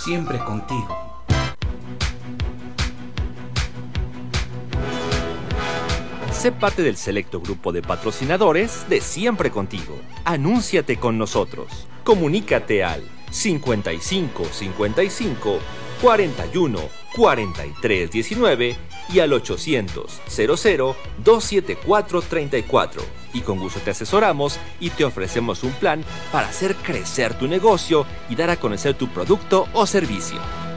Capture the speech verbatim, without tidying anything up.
siempre contigo. Sé parte del selecto grupo de patrocinadores de Siempre Contigo. Anúnciate con nosotros. Comunícate al cincuenta y cinco cincuenta y cinco cuarenta y uno cuarenta y tres diecinueve y al ochocientos cero cero dos siete cuatro treinta y cuatro. Y con gusto te asesoramos y te ofrecemos un plan para hacer crecer tu negocio y dar a conocer tu producto o servicio.